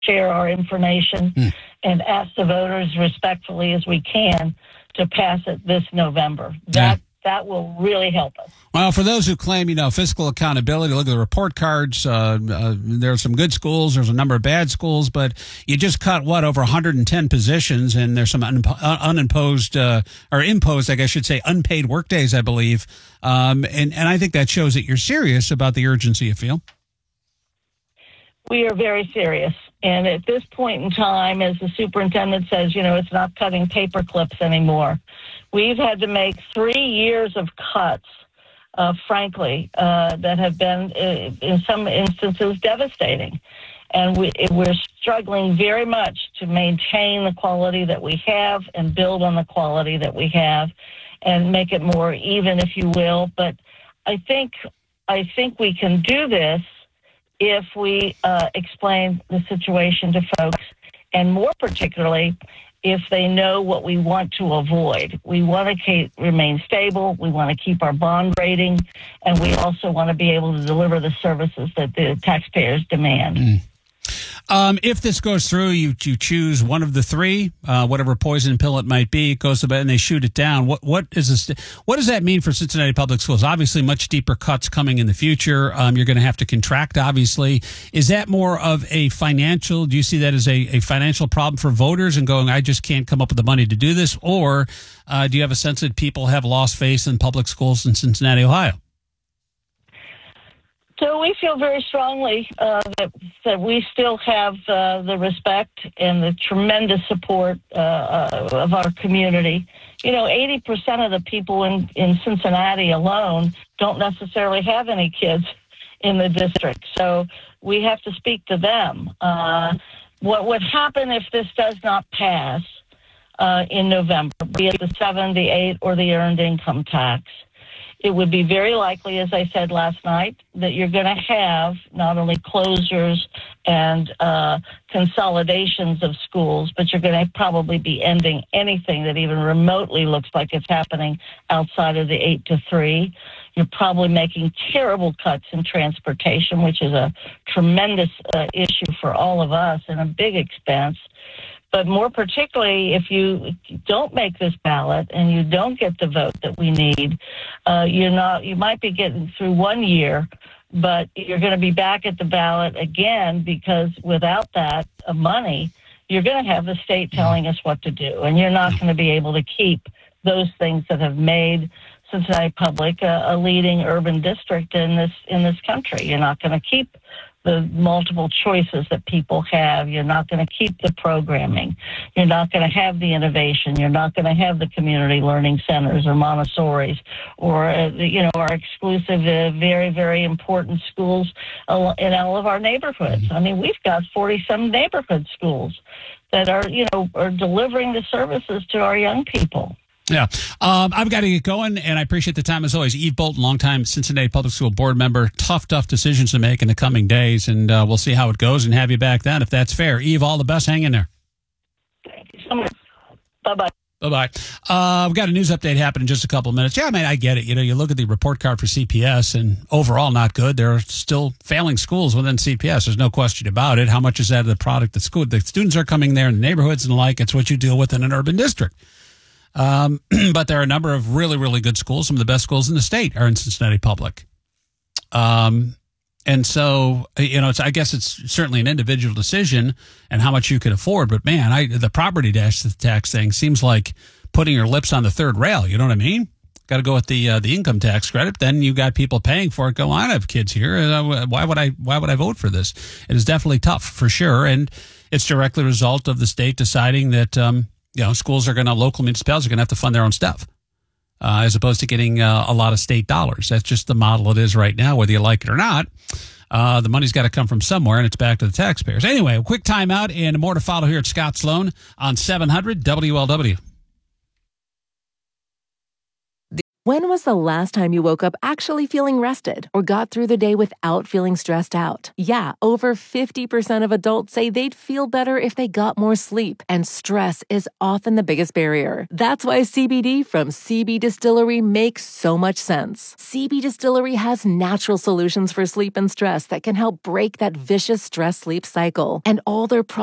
share our information and ask the voters respectfully as we can to pass it this November. That will really help us. Well, for those who claim, fiscal accountability, look at the report cards. There are some good schools. There's a number of bad schools, but you just cut, over 110 positions, and there's some unimposed, or imposed, I guess I should say, unpaid workdays, I believe. And I think that shows that you're serious about the urgency you feel. We are very serious. And at this point in time, as the superintendent says, it's not cutting paper clips anymore. We've had to make 3 years of cuts, frankly, that have been, in some instances, devastating. And we're struggling very much to maintain the quality that we have and build on the quality that we have and make it more even, if you will. But I think we can do this if we explain the situation to folks, and more particularly, if they know what we want to avoid. We want to remain stable, we want to keep our bond rating, and we also want to be able to deliver the services that the taxpayers demand. If this goes through, you choose one of the three, whatever poison pill it might be, it goes to bed and they shoot it down. What does that mean for Cincinnati Public Schools? Obviously, much deeper cuts coming in the future. You're going to have to contract, obviously. Is that more of a financial? Do you see that as a financial problem for voters and going, I just can't come up with the money to do this? Or do you have a sense that people have lost faith in public schools in Cincinnati, Ohio? So we feel very strongly that we still have the respect and the tremendous support of our community. 80% of the people in Cincinnati alone don't necessarily have any kids in the district. So we have to speak to them. What would happen if this does not pass in November, be it the 7, the 8, or the earned income tax? It would be very likely, as I said last night, that you're going to have not only closures and consolidations of schools, but you're going to probably be ending anything that even remotely looks like it's happening outside of the 8 to 3. You're probably making terrible cuts in transportation, which is a tremendous issue for all of us and a big expense. But more particularly, if you don't make this ballot and you don't get the vote that we need, you might be getting through 1 year, but you're going to be back at the ballot again, because without that money, you're going to have the state telling us what to do, and you're not going to be able to keep those things that have made Cincinnati Public a leading urban district in this country. You're not going to keep the multiple choices that people have. You're not going to keep the programming. You're not going to have the innovation. You're not going to have the community learning centers or Montessori's or, our exclusive, very, very important schools in all of our neighborhoods. I mean, we've got 40-some neighborhood schools that are delivering the services to our young people. Yeah. I've got to get going, and I appreciate the time as always. Eve Bolton, longtime Cincinnati Public School board member. Tough decisions to make in the coming days, and we'll see how it goes and have you back then if that's fair. Eve, all the best. Hang in there. Thank you so much. Bye-bye. Bye-bye. We've got a news update happening in just a couple of minutes. Yeah, I get it. You look at the report card for CPS, and overall not good. There are still failing schools within CPS. There's no question about it. How much is that of the product? The students are coming there in the neighborhoods and the like. It's what you deal with in an urban district. But there are a number of really, really good schools. Some of the best schools in the state are in Cincinnati Public. And so, I guess it's certainly an individual decision and how much you can afford. But man, the property tax thing seems like putting your lips on the third rail. You know what I mean? Got to go with the income tax credit. Then you got people paying for it. Go, I have kids here. Why would I vote for this? It is definitely tough for sure. And it's directly a result of the state deciding that, local municipalities are going to have to fund their own stuff, as opposed to getting a lot of state dollars. That's just the model it is right now, whether you like it or not. The money's got to come from somewhere, and it's back to the taxpayers. Anyway, a quick timeout, and more to follow here at Scott Sloan on 700 WLW. When was the last time you woke up actually feeling rested or got through the day without feeling stressed out? Yeah, over 50% of adults say they'd feel better if they got more sleep, and stress is often the biggest barrier. That's why CBD from CB Distillery makes so much sense. CB Distillery has natural solutions for sleep and stress that can help break that vicious stress-sleep cycle, and all their products